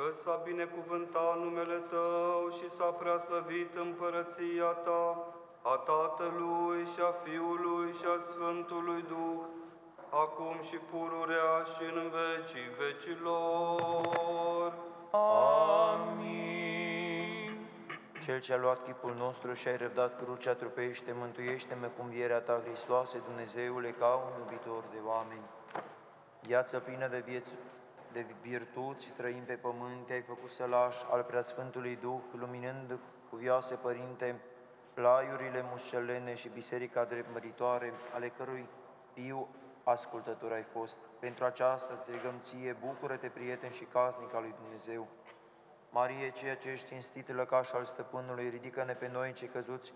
că s-a binecuvântat numele Tău și s-a preaslăvit împărăția Ta, a Tatălui și a Fiului și a Sfântului Duh, acum și pururea și în vecii vecilor. Amin. Cel ce a luat chipul nostru și ai răbdat crucea trupește, mântuiește-mă cu învierea Ta, Hristoase, Dumnezeule, ca un iubitor de oameni. Viață plină de virtuți, trăim pe pământ, Te-ai făcut sălaș al Preasfântului Duh, luminând cuvioase Părinte, plaiurile mușcelene și biserica dreptmăritoare, ale cărui piu ascultător ai fost. Pentru aceasta strigăm Ție, bucură-te, prieten și casnic al lui Dumnezeu. Marie, ceea ce ești cinstit lăcaș al Stăpânului, ridică-ne pe noi cei căzuți.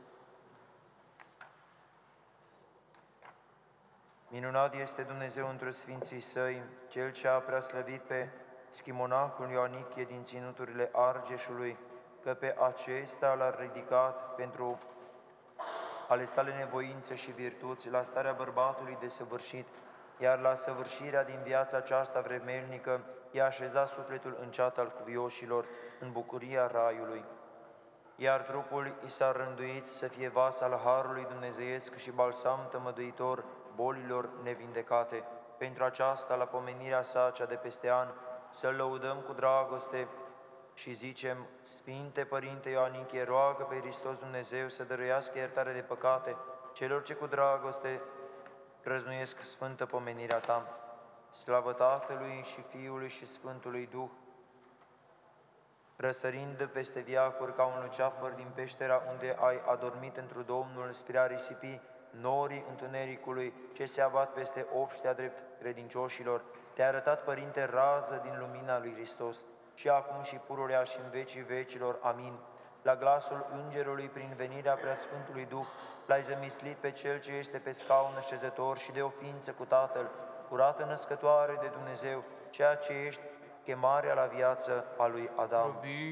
Minunat este Dumnezeu într-o Sfinții Săi, Cel ce a preaslăvit pe schimonacul Ioanichie din ținuturile Argeșului, că pe acesta l-a ridicat pentru ale sale nevoințe și virtuți, la starea bărbatului desăvârșit, iar la săvârșirea din viața aceasta vremelnică i-a așezat sufletul în ceata al cuvioșilor, în bucuria raiului. Iar trupul i s-a rânduit să fie vas al harului dumnezeiesc și balsam tămăduitor bolilor nevindecate. Pentru aceasta, la pomenirea sa cea de peste an, să-L lăudăm cu dragoste și zicem: Sfinte Părinte Ioanichie, roagă pe Hristos Dumnezeu să dăruiască iertare de păcate celor ce cu dragoste prăznuiesc sfântă pomenirea Ta. Slavă Tatălui și Fiului și Sfântului Duh, răsărind peste viacuri ca un luceafăr din peștera unde ai adormit întru Domnul, spre a risipi norii întunericului ce se abat peste obștea drept credincioșilor. Te-a arătat, Părinte, rază din lumina lui Hristos, și acum și pururea și în vecii vecilor. Amin. La glasul Îngerului, prin venirea Preasfântului Duh, L-ai zămislit pe Cel ce este pe scaun așezător și de o ființă cu Tatăl, curată născătoare de Dumnezeu, ceea ce ești chemarea la viață a lui Adam.